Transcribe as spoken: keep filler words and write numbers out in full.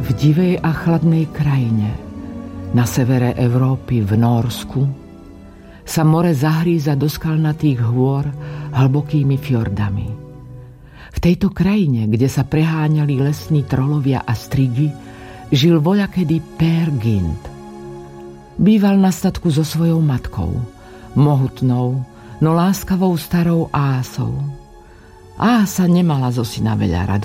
V divej a chladnej krajine, na severe Európy, v Nórsku, sa more zahríza do skalnatých hôr hlbokými fjordami. V tejto krajine, kde sa preháňali lesní trolovia a strigy, žil voľakedy Pér Gynt. Býval na statku so svojou matkou, mohutnou, no láskavou starou Ásou. Ása nemala zo syna veľa